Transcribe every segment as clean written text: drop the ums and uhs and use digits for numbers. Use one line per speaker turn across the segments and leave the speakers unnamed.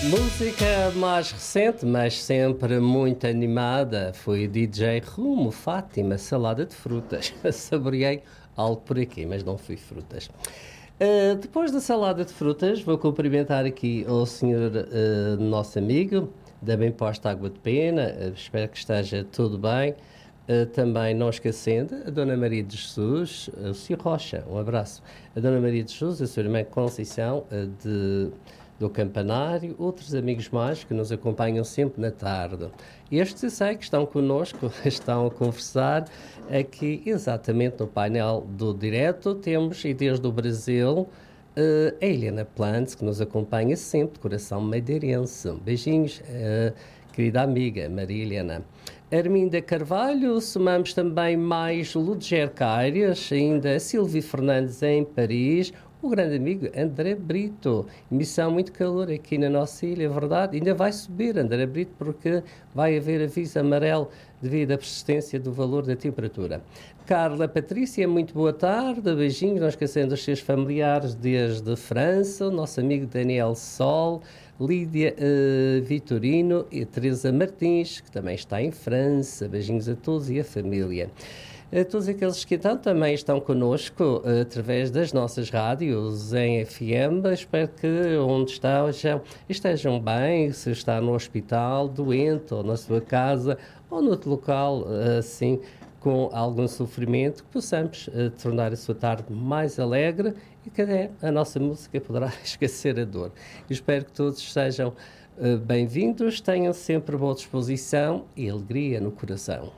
Música mais recente, mas sempre muito animada, foi o DJ Rumo Fátima, salada de frutas. Saboreei algo por aqui, mas não fui frutas. Depois da salada de frutas, vou cumprimentar aqui o senhor nosso amigo da Bem Posta Água de Pena, espero que esteja tudo bem. Também não esquecendo a Dona Maria de Jesus, o Sr. Rocha, um abraço. A Dona Maria de Jesus, a sua irmã Conceição do Campanário, outros amigos mais que nos acompanham sempre na tarde. Estes eu sei que estão connosco, estão a conversar aqui exatamente no painel do direto. Temos, e desde o Brasil, a Helena Plantes, que nos acompanha sempre, de coração madeirense. Beijinhos, querida amiga Maria Helena. Arminda Carvalho, somamos também mais Ludger Caires, ainda a Silvia Fernandes em Paris, o grande amigo André Brito. Emissão muito calor aqui na nossa ilha, é verdade. Ainda vai subir, André Brito, porque vai haver aviso amarelo devido à persistência do valor da temperatura. Carla Patrícia, muito boa tarde, beijinhos, não esquecendo os seus familiares desde França, o nosso amigo Daniel Sol, Lídia Vitorino e Teresa Martins, que também está em França. Beijinhos a todos e a família. Todos aqueles que então também estão connosco através das nossas rádios em FM, espero que onde estejam bem, se está no hospital, doente, ou na sua casa, ou noutro local, assim, com algum sofrimento, que possamos tornar a sua tarde mais alegre e que a nossa música poderá esquecer a dor. Eu espero que todos sejam bem-vindos, tenham sempre boa disposição e alegria no coração.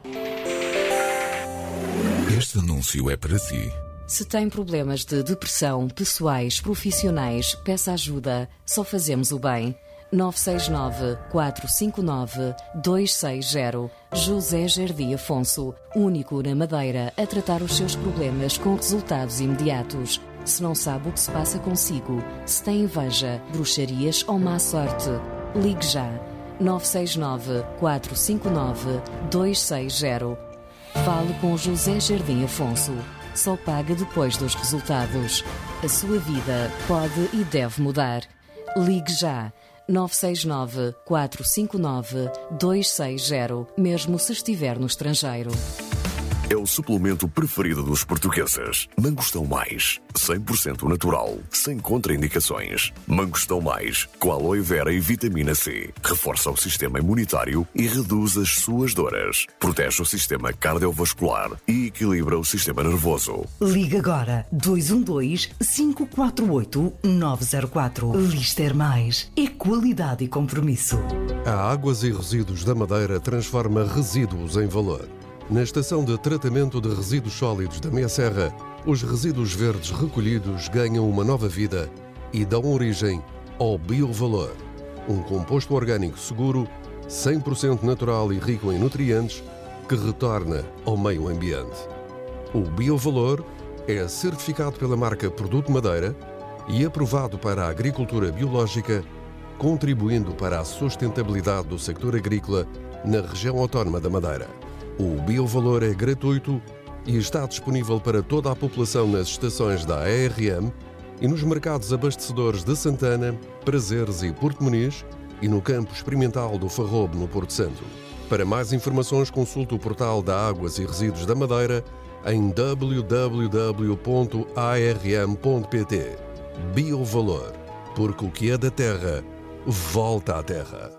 Este anúncio é para si.
Se tem problemas de depressão, pessoais, profissionais, peça ajuda. Só fazemos o bem. 969-459-260. José Jardim Afonso, único na Madeira a tratar os seus problemas com resultados imediatos. Se não sabe o que se passa consigo, se tem inveja, bruxarias ou má sorte, ligue já. 969-459-260. Fale com José Jardim Afonso. Só paga depois dos resultados. A sua vida pode e deve mudar. Ligue já. 969-459-260, mesmo se estiver no estrangeiro.
É o suplemento preferido dos portugueses. Mangostão Mais, 100% natural, sem contraindicações. Mangostão Mais, com aloe vera e vitamina C. Reforça o sistema imunitário e reduz as suas dores. Protege o sistema cardiovascular e equilibra o sistema nervoso.
Liga agora 212-548-904. Lister Mais é qualidade e compromisso.
A Águas e Resíduos da Madeira transforma resíduos em valor. Na estação de tratamento de resíduos sólidos da Meia Serra, os resíduos verdes recolhidos ganham uma nova vida e dão origem ao Biovalor, um composto orgânico seguro, 100% natural e rico em nutrientes, que retorna ao meio ambiente. O Biovalor é certificado pela marca Produto Madeira e aprovado para a agricultura biológica, contribuindo para a sustentabilidade do sector agrícola na região autónoma da Madeira. O Biovalor é gratuito e está disponível para toda a população nas estações da ARM e nos mercados abastecedores de Santana, Prazeres e Porto Muniz e no campo experimental do Farrobo, no Porto Santo. Para mais informações, consulte o portal da Águas e Resíduos da Madeira em www.arm.pt. Biovalor, porque o que é da terra, volta à terra.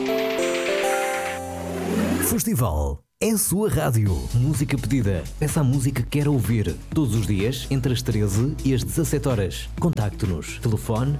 Festival é a sua rádio. Música pedida. Peça a música que quer ouvir. Todos os dias, entre as 13 e as 17 horas. Contacte-nos. Telefone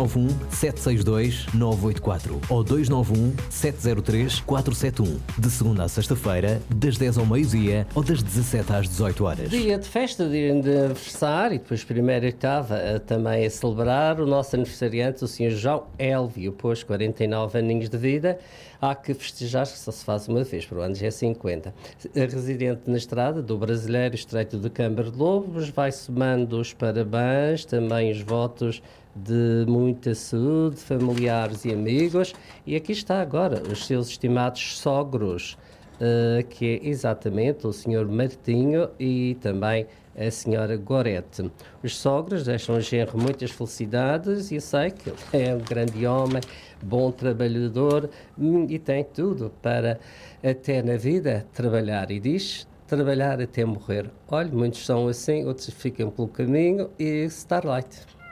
291-762-984 ou 291-703-471. De segunda a sexta-feira, das 10 ao meio-dia ou das 17 às 18 horas.
Dia de festa, dia de aniversário, e depois primeira etapa também a celebrar o nosso aniversariante, o Sr. João Elvio, pôs 49 aninhos de vida. Há que festejar, que só se faz uma vez, por ano já é 50. Residente na estrada do Brasileiro Estreito de Câmara de Lobos, vai somando os parabéns, também os votos de muita saúde, familiares e amigos. E aqui está agora os seus estimados sogros, que é exatamente o Sr. Martinho e também a senhora Gorete. Os sogros deixam ao genro muitas felicidades e sei que ele é um grande homem, bom trabalhador e tem tudo para até na vida trabalhar. E diz, trabalhar até morrer. Olha, muitos são assim, outros ficam pelo caminho e Starlight.